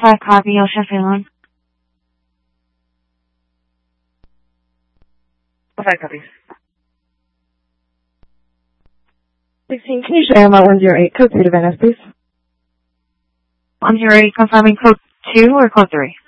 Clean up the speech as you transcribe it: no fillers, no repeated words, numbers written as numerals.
Copy, Ocean Finland. 5 copies. 16, can you show AML 108, code 3 to Van Ness, please? 108, confirming code 2 or code 3?